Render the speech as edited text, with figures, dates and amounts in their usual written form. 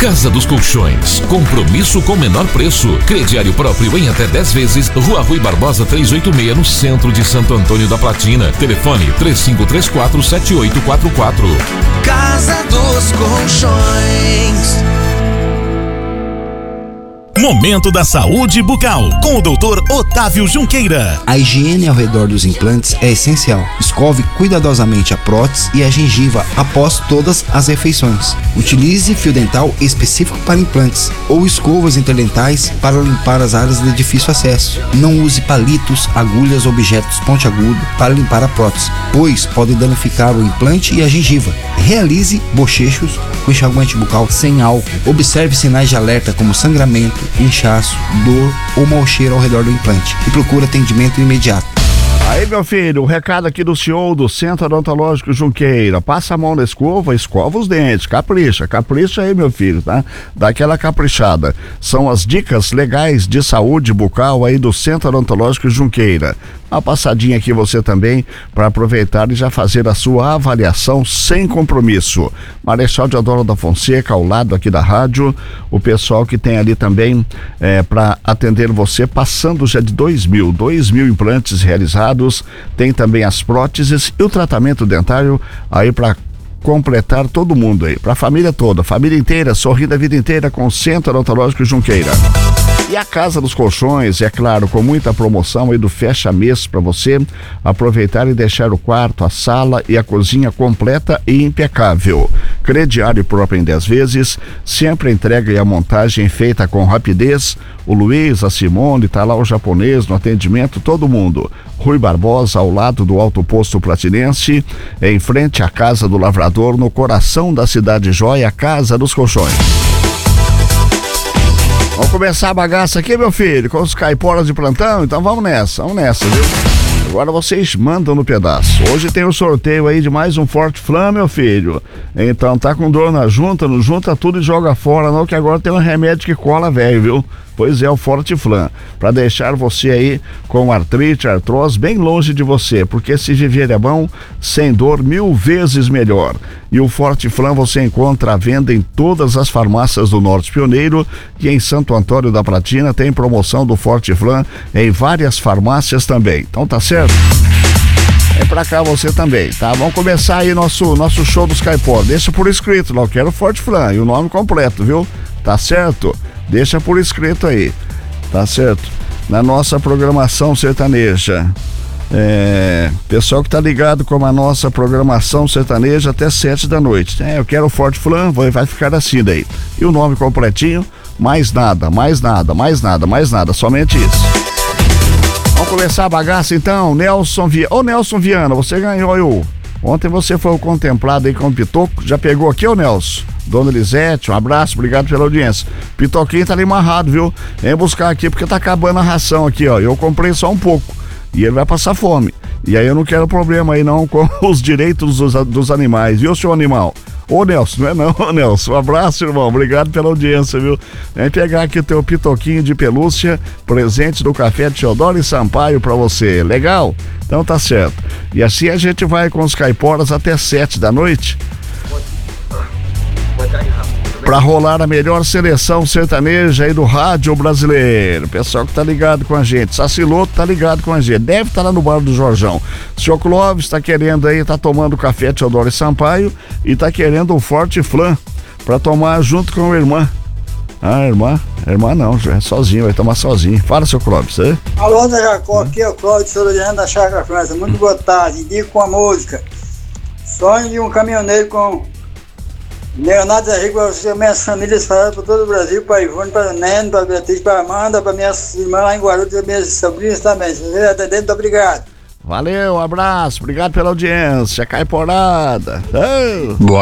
Casa dos Colchões, compromisso com menor preço. Crediário próprio em até 10 vezes. Rua Rui Barbosa 386, no centro de Santo Antônio da Platina. Telefone 3534-7844. Casa dos Colchões. Momento da Saúde Bucal, com o Dr. Otávio Junqueira. A higiene ao redor dos implantes é essencial. Escove cuidadosamente a prótese e a gengiva após todas as refeições. Utilize fio dental específico para implantes ou escovas interdentais para limpar as áreas de difícil acesso. Não use palitos, agulhas ou objetos pontiagudos para limpar a prótese, pois pode danificar o implante e a gengiva. Realize bochechos com enxaguante bucal sem álcool. Observe sinais de alerta como sangramento, inchaço, dor ou mau cheiro ao redor do implante e procure atendimento imediato. Aí, meu filho, o recado aqui do senhor do Centro Odontológico Junqueira. Passa a mão na escova, escova os dentes, capricha aí, meu filho, tá? Dá aquela caprichada. São as dicas legais de saúde bucal aí do Centro Odontológico Junqueira. Uma passadinha aqui você também para aproveitar e já fazer a sua avaliação sem compromisso. Marechal Deodoro da Fonseca, ao lado aqui da rádio, o pessoal que tem ali também para atender você, passando já de 2 mil implantes realizados, tem também as próteses e o tratamento dentário aí para completar todo mundo aí, para a família toda, família inteira, sorrindo a vida inteira com o Centro Odontológico Junqueira. E a Casa dos Colchões, é claro, com muita promoção aí do fecha-mês para você aproveitar e deixar o quarto, a sala e a cozinha completa e impecável. Crediário próprio em 10 vezes, sempre a entrega e a montagem feita com rapidez. O Luiz, a Simone, tá lá o japonês no atendimento, todo mundo. Rui Barbosa, ao lado do Alto Posto Platinense, em frente à Casa do Lavrador, no coração da cidade joia, a Casa dos Colchões. Vamos começar a bagaça aqui, meu filho, com os caiporas de plantão? Então vamos nessa, viu? Agora vocês mandam no pedaço. Hoje tem o sorteio aí de mais um Forte Flan, meu filho. Então tá com dor na junta, não junta tudo e joga fora não, que agora tem um remédio que cola velho, viu? Pois é, o Forte Flan, para deixar você aí com artrite, artrose bem longe de você, porque se viver é bom, sem dor 1000 vezes melhor. E o Forte Flan você encontra à venda em todas as farmácias do Norte Pioneiro, e em Santo Antônio da Platina tem promoção do Forte Flan em várias farmácias também. Então tá certo? Vem pra cá você também, tá? Vamos começar aí nosso show dos caipós. Deixa por escrito, não quero Forte Flan e o nome completo, viu? Tá certo? Deixa por escrito aí, tá certo? Na nossa programação sertaneja. Pessoal que tá ligado com a nossa programação sertaneja até 7 da noite. Eu quero Forte Flan, vai ficar assim daí. E o nome completinho, mais nada, somente isso. Vamos começar a bagaça então, Nelson Viana. Ô Nelson Viana, você ganhou eu. Ontem você foi contemplado aí com o Pitoco, já pegou aqui, ô Nelson? Dona Elisete, um abraço, obrigado pela audiência. Pitoquinho tá ali amarrado, viu? Vem buscar aqui porque tá acabando a ração aqui, ó. Eu comprei só um pouco e ele vai passar fome. E aí eu não quero problema aí não com os direitos dos animais, viu, seu animal? Ô Nelson, não é não, Nelson, um abraço, irmão, obrigado pela audiência, viu? Vem pegar aqui o teu pitoquinho de pelúcia, presente do Café de Teodoro e Sampaio pra você, legal? Então tá certo. E assim a gente vai com os caiporas até 7 da noite. Pra rolar a melhor seleção sertaneja aí do rádio brasileiro. Pessoal que tá ligado com a gente. Saciloto tá ligado com a gente. Deve estar lá no bar do Jorjão. O senhor Clóvis tá querendo aí, tá tomando café Teodoro e Sampaio e tá querendo um Forte Flan pra tomar junto com a irmã. Ah, irmã não, é sozinho, vai tomar sozinho. Fala, seu Clóvis, hein? Alô, da Jacó, aqui é o Clóvis Sorolhando da Chácara França. Muito boa tarde, indico com a música Sonho de um Caminhoneiro com Leonardo Zé Rico, para você, minhas famílias espalhadas por todo o Brasil, para Ivone, para Neno, para Beatriz, para Amanda, para minhas irmãs lá em Guarulhos e minhas sobrinhas também. Muito obrigado. Valeu, um abraço, obrigado pela audiência, caiporada. Boa